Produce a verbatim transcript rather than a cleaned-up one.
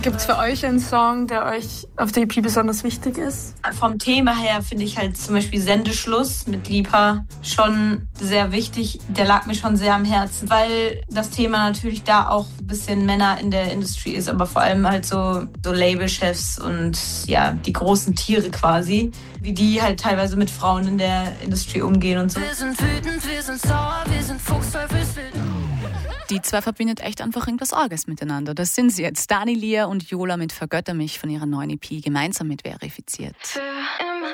Gibt es für euch einen Song, der euch auf der E P besonders wichtig ist? Vom Thema her finde ich halt zum Beispiel Sendeschluss mit Lipa schon sehr wichtig. Der lag mir schon sehr am Herzen, weil das Thema natürlich da auch ein bisschen Männer in der Industrie ist, aber vor allem halt so, so Labelchefs und ja, die großen Tiere quasi, wie die halt teilweise mit Frauen in der Industrie umgehen und so. Wir sind wütend, wir sind sauer, wir sind Fuchsteufelswild. Die zwei verbindet echt einfach irgendwas Arges miteinander. Das sind sie jetzt. Dani Lia und Yola mit Vergötter mich von ihrer neuen E P gemeinsam mit Verifiziert. Für